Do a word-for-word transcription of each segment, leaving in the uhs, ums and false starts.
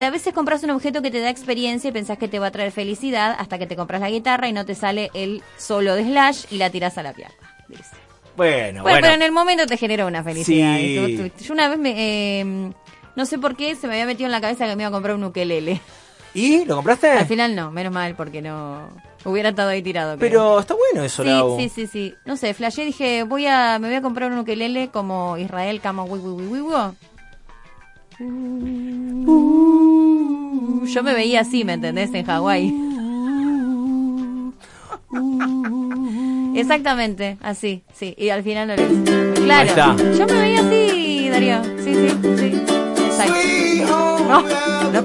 A veces compras un objeto que te da experiencia y pensás que te va a traer felicidad hasta que te compras la guitarra y no te sale el solo de Slash y la tirás a la pierna. Dice. Bueno, bueno, bueno. Pero en el momento te generó una felicidad. Sí. Y tú, tú, yo una vez, me, eh, no sé por qué, se me había metido en la cabeza que me iba a comprar un ukelele. ¿Y? ¿Lo compraste? Al final no, menos mal, porque no... Hubiera estado ahí tirado. Creo. Pero está bueno eso, sí, Lau. Sí, sí, sí. No sé, flashé, dije, voy a, me voy a comprar un ukelele como Israel Kama Wiwi Wiwi. Uh, yo me veía así, ¿me entendés? En Hawái. Exactamente, así, sí. Y al final no lo hice. Claro. Ahí está. Yo me veía así, Darío. Sí, sí, sí. Exacto. No, no,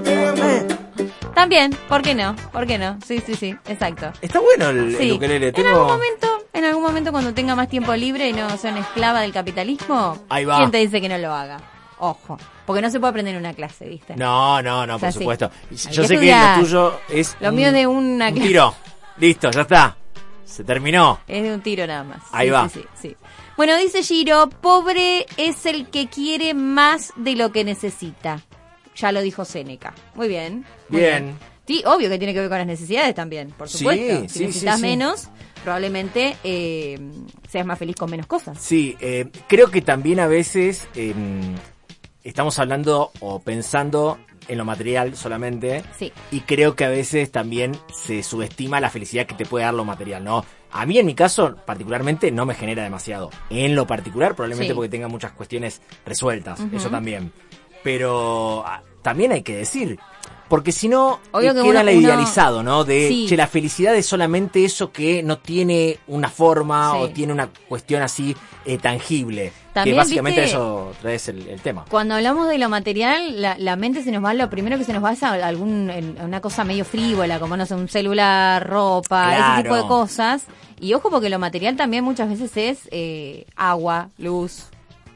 también, ¿por qué no? ¿Por qué no? Sí, sí, sí, exacto. Está bueno el, Sí. el ukelele. En algún momento, en algún momento cuando tenga más tiempo libre y no sea una esclava del capitalismo, Ahí va. ¿quién te dice que no lo haga? Ojo, porque no se puede aprender en una clase, ¿viste? No, no, no, O sea, por sí. supuesto. Hay Yo que sé estudiar. que lo tuyo es Lo un, mío es de una un clase. tiro. Listo, ya está. Se terminó. Es de un tiro nada más. Ahí Sí, va. Sí, sí, sí. Bueno, dice Giro, pobre es el que quiere más de lo que necesita. Ya lo dijo Séneca. Muy bien. Muy Bien. Sí, obvio que tiene que ver con las necesidades también, por Sí, supuesto. Si sí, necesitas sí, sí. menos, probablemente eh, seas más feliz con menos cosas. Sí, eh, creo que también a veces eh, estamos hablando o pensando en lo material solamente. Sí. Y creo que a veces también se subestima la felicidad que te puede dar lo material, ¿no? A mí en mi caso particularmente no me genera demasiado. En lo particular probablemente Sí. porque tenga muchas cuestiones resueltas, Ujú. eso también. Pero ah, también hay que decir, porque si no Obvio eh, que queda uno- el uno- idealizado, ¿no? De, Sí. che, la felicidad es solamente eso que no tiene una forma Sí. o tiene una cuestión así eh, tangible. También, que básicamente ¿viste? eso traes el, el tema. Cuando hablamos de lo material, la, la mente se nos va, lo primero que se nos va es a algún, en- a una cosa medio frívola, como no sé, un celular, ropa, Claro. ese tipo de cosas. Y ojo porque lo material también muchas veces es eh, agua, luz,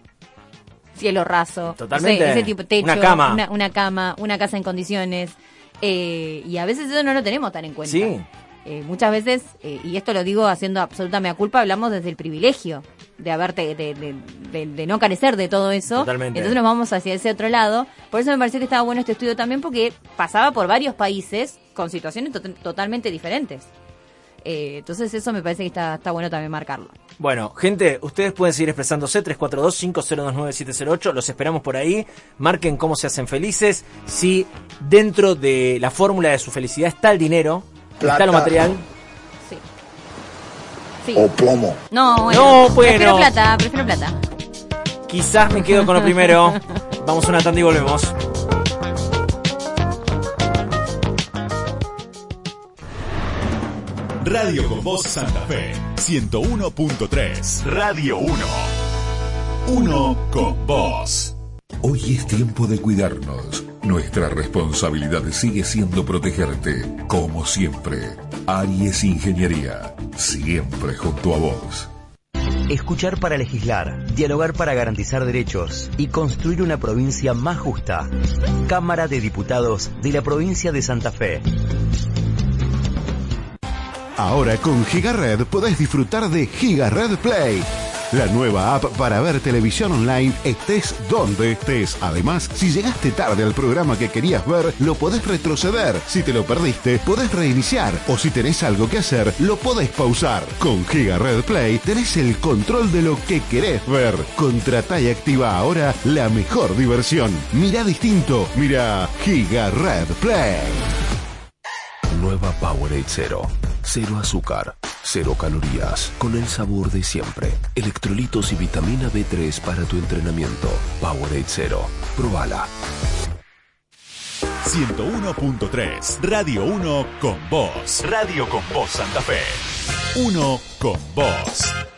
cielo raso, Totalmente. no sé, ese tipo, techo, Una cama. una, una cama, una casa en condiciones. Eh, y a veces eso no lo tenemos tan en cuenta. Sí. Eh, muchas veces, eh, y esto lo digo haciendo absoluta mea culpa, hablamos desde el privilegio de haberte de, de, de, de no carecer de todo eso. Totalmente. Entonces nos vamos hacia ese otro lado. Por eso me pareció que estaba bueno este estudio también, porque pasaba por varios países con situaciones to- totalmente diferentes. Eh, entonces eso me parece que está, está bueno también marcarlo. Bueno, gente, ustedes pueden seguir expresándose tres cuatro dos, cinco cero dos, nueve siete cero ocho, los esperamos por ahí, marquen cómo se hacen felices, si dentro de la fórmula de su felicidad está el dinero, Plata. está lo material. Sí. Sí. O plomo. No, bueno. No, bueno. Prefiero plata, prefiero plata. Quizás me quedo con lo primero. Vamos a una tanda y volvemos. Radio con Voz Santa Fe, ciento uno punto tres. Radio uno. Uno con vos. Hoy es tiempo de cuidarnos. Nuestra responsabilidad sigue siendo protegerte, como siempre. Aries Ingeniería, siempre junto a vos. Escuchar para legislar, dialogar para garantizar derechos y construir una provincia más justa. Cámara de Diputados de la provincia de Santa Fe. Ahora con GigaRed podés disfrutar de GigaRed Play, la nueva app para ver televisión online estés donde estés. Además, si llegaste tarde al programa que querías ver, lo podés retroceder. Si te lo perdiste, podés reiniciar. O si tenés algo que hacer, lo podés pausar. Con GigaRed Play tenés el control de lo que querés ver. Contratá y activa ahora la mejor diversión. Mirá distinto, mirá GigaRed Play. Nueva Powerade Cero. Cero azúcar, cero calorías, con el sabor de siempre. Electrolitos y vitamina B tres para tu entrenamiento. Powerade Cero. Probala. ciento uno punto tres. Radio uno con vos. Radio con vos Santa Fe. Uno con vos.